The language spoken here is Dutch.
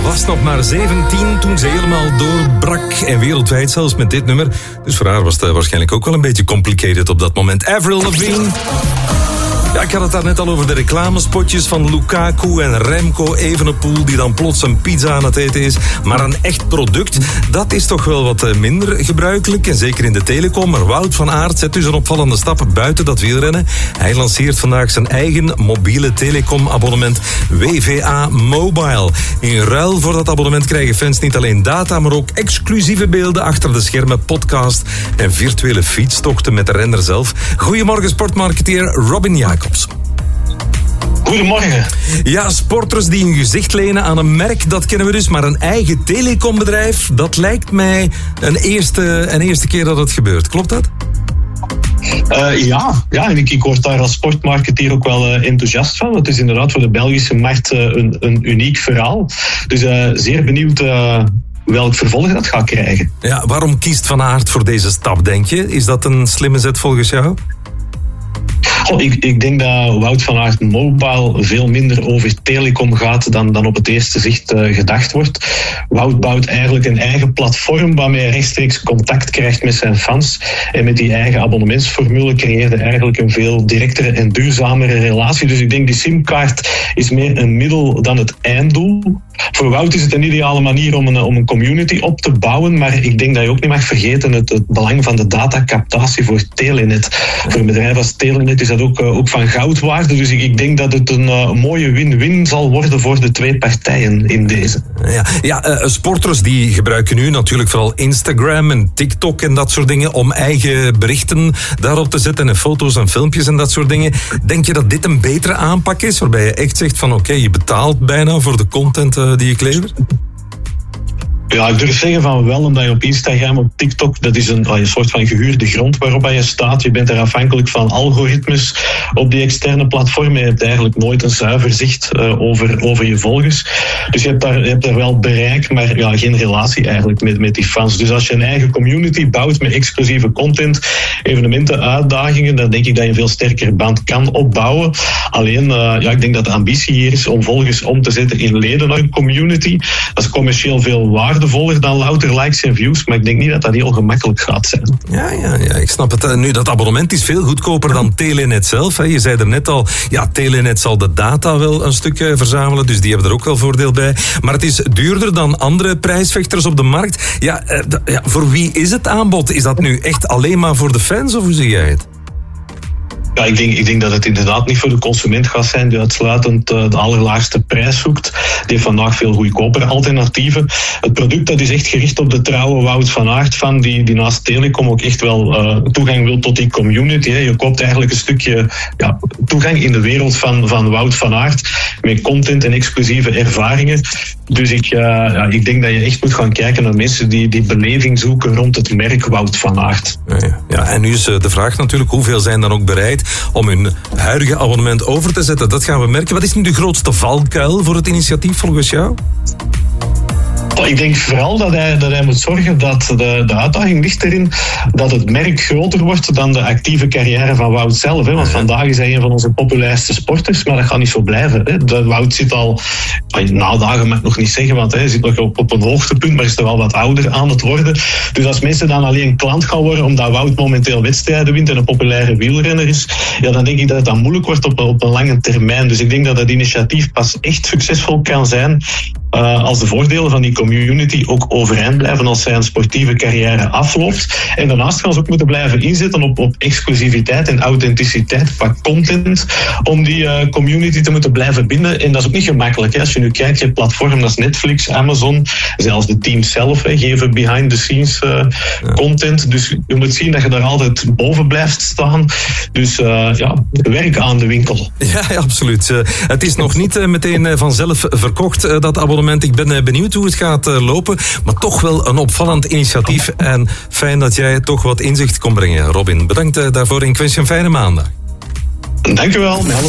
was nog maar 17 toen ze helemaal doorbrak. En wereldwijd zelfs met dit nummer. Dus voor haar was het waarschijnlijk ook wel een beetje complicated op dat moment. Avril Lavigne. Ja, ik had het daar net al over de reclamespotjes van Lukaku en Remco Evenepoel, die dan plots een pizza aan het eten is. Maar een echt product, dat is toch wel wat minder gebruikelijk. En zeker in de telecom. Maar Wout van Aert zet dus een opvallende stap buiten dat wielrennen. Hij lanceert vandaag zijn eigen mobiele telecomabonnement WVA Mobile. In ruil voor dat abonnement krijgen fans niet alleen data, maar ook exclusieve beelden achter de schermen, podcast en virtuele fietstochten met de renner zelf. Goedemorgen, sportmarketeer Robin Jacobs. Goedemorgen. Ja, sporters die een gezicht lenen aan een merk, dat kennen we dus. Maar een eigen telecombedrijf, dat lijkt mij een eerste keer dat het gebeurt. Klopt dat? Ja, en ik word daar als sportmarketeer ook wel enthousiast van. Het is inderdaad voor de Belgische markt een uniek verhaal. Dus zeer benieuwd welk vervolg dat gaat krijgen. Ja, waarom kiest Van Aert voor deze stap, denk je? Is dat een slimme zet volgens jou? Ik denk dat Wout van Aert Mobile veel minder over telecom gaat dan op het eerste zicht gedacht wordt. Wout bouwt eigenlijk een eigen platform waarmee hij rechtstreeks contact krijgt met zijn fans. En met die eigen abonnementsformule creëerde eigenlijk een veel directere en duurzamere relatie. Dus ik denk die simkaart is meer een middel dan het einddoel. Voor Wout is het een ideale manier om een community op te bouwen, maar ik denk dat je ook niet mag vergeten het belang van de datacaptatie voor Telenet. Voor een bedrijf als Telenet is dat ook van goudwaarde, dus ik denk dat het een mooie win-win zal worden voor de twee partijen in deze. Ja, sporters die gebruiken nu natuurlijk vooral Instagram en TikTok en dat soort dingen om eigen berichten daarop te zetten en foto's en filmpjes en dat soort dingen. Denk je dat dit een betere aanpak is, waarbij je echt zegt van oké, je betaalt bijna voor de content die je levert? Ja, ik durf zeggen van wel, omdat je op Instagram, op TikTok, dat is een soort van gehuurde grond waarop je staat. Je bent er afhankelijk van algoritmes op die externe platformen. Je hebt eigenlijk nooit een zuiver zicht over je volgers. Dus je hebt daar wel bereik, maar geen relatie eigenlijk met die fans. Dus als je een eigen community bouwt met exclusieve content, evenementen, uitdagingen, dan denk ik dat je een veel sterker band kan opbouwen. Alleen, ik denk dat de ambitie hier is om volgers om te zetten in leden naar een community. Dat is commercieel veel waardevoller dan louter likes en views, maar ik denk niet dat dat heel gemakkelijk gaat zijn. Ja, ik snap het. Nu, dat abonnement is veel goedkoper dan Telenet zelf. Hè. Je zei er net al, Telenet zal de data wel een stuk verzamelen, dus die hebben er ook wel voordeel bij. Maar het is duurder dan andere prijsvechters op de markt. Voor wie is het aanbod? Is dat nu echt alleen maar voor de fans, of hoe zie jij het? Ja, ik denk dat het inderdaad niet voor de consument gaat zijn die uitsluitend de allerlaagste prijs zoekt. Die heeft vandaag veel goedkopere alternatieven. Het product dat is echt gericht op de trouwe Wout van Aert fan die naast Telecom ook echt wel toegang wil tot die community. Hè. Je koopt eigenlijk een stukje toegang in de wereld van Wout van Aert met content en exclusieve ervaringen. Dus ik denk dat je echt moet gaan kijken naar mensen die beleving zoeken rond het merk Wout van Aert. Ja, en nu is de vraag natuurlijk, hoeveel zijn dan ook bereid om hun huidige abonnement over te zetten? Dat gaan we merken. Wat is nu de grootste valkuil voor het initiatief volgens jou? Ik denk vooral dat hij moet zorgen dat de uitdaging ligt erin dat het merk groter wordt dan de actieve carrière van Wout zelf. Hè? Want vandaag is hij een van onze populairste sporters, maar dat gaat niet zo blijven. Hè? Wout zit al, nadagen mag ik nog niet zeggen, want hij zit nog op een hoogtepunt, maar is er wel wat ouder aan het worden. Dus als mensen dan alleen klant gaan worden omdat Wout momenteel wedstrijden wint en een populaire wielrenner is, dan denk ik dat het dan moeilijk wordt op een lange termijn. Dus ik denk dat dat initiatief pas echt succesvol kan zijn als de voordelen van die community ook overeind blijven als zij een sportieve carrière afloopt. En daarnaast gaan ze ook moeten blijven inzetten op exclusiviteit en authenticiteit qua content om die community te moeten blijven binden. En dat is ook niet gemakkelijk. Hè. Als je nu kijkt, je platform als Netflix, Amazon, zelfs de teams zelf geven behind the scenes content. Dus je moet zien dat je daar altijd boven blijft staan. Dus werk aan de winkel. Ja, absoluut. Het is nog niet meteen vanzelf verkocht, dat abonnement. Ik ben benieuwd hoe het gaat lopen, maar toch wel een opvallend initiatief. En fijn dat jij toch wat inzicht kon brengen, Robin. Bedankt daarvoor en ik wens je een fijne maandag. Dank u wel.